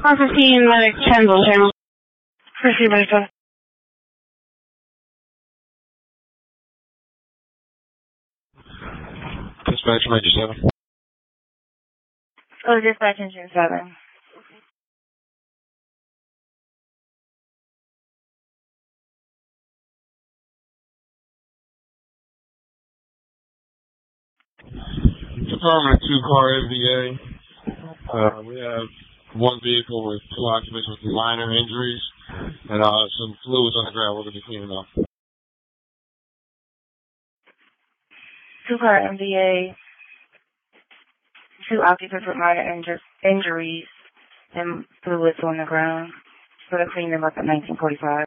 Car 15, medic 10 on channel. Proceed, medic 10. Dispatch Major 7. Oh, dispatch engine 7. Department 2-car MVA. We have one vehicle with 2 occupants with minor injuries and some fluids on the ground we're going to be cleaning up. 2-car MVA. 2 occupants with minor injuries and fluids on the ground. So they're cleaning them up at 1945.